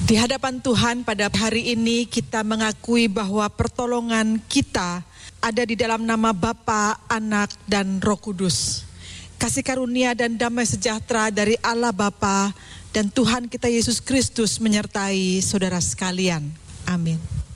Di hadapan Tuhan pada hari ini kita mengakui bahwa pertolongan kita ada di dalam nama Bapa, Anak, dan Roh Kudus. Kasih karunia dan damai sejahtera dari Allah Bapa dan Tuhan kita Yesus Kristus menyertai saudara sekalian. Amin.